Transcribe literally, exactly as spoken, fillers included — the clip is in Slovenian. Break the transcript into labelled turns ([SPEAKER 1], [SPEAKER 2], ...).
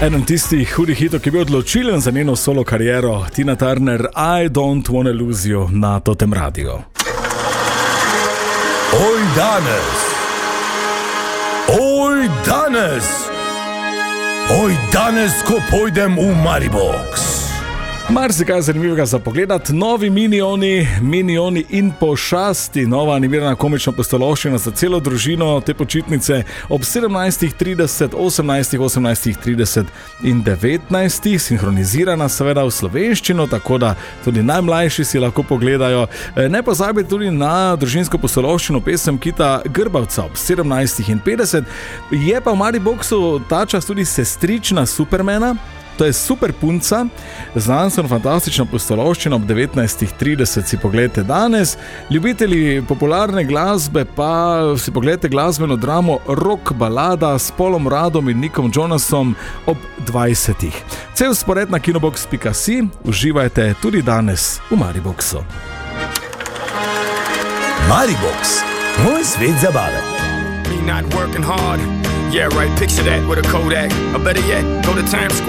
[SPEAKER 1] Eden tistih hudih hitov, ki je bil odločilen za njeno solo kariero, Tina Turner, I Don't Wanna Lose You na Totem Radio.
[SPEAKER 2] Oj danes, oj danes, oj danes, ko pojdem v Maribox.
[SPEAKER 1] Marsikaj zanimivega za pogledat, novi Minioni, Minioni in pošasti, nova animirana komična pustolovščina za celo družino, te počitnice ob sedemnajstih trideset, osemnajstih, osemnajstih trideset in devetnajstih, sinhronizirana seveda v slovenščino, tako da tudi najmlajši si lahko pogledajo. Ne pozabite tudi na družinsko pustolovščino pesem Kita Grbavca ob sedemnajstih in petdeset, je pa v Mariboxu ta čas tudi sestrična Supermana. To je super punca, znanstveno fantastična pustolovščina ob devetnajstih trideset si pogledajte danes. Ljubitelji popularne glasbe pa si pogledajte glasbeno dramo Rock balada s Paulom Radom in Nickom Jonasom ob dvajsetih. Cel spored na kinobox pika si, uživajte tudi danes v Mariboxu.
[SPEAKER 2] Maribox, moj svet zabave.
[SPEAKER 3] Me not working hard, yeah right, picture that with a Kodak, or better yet, go to Times Square.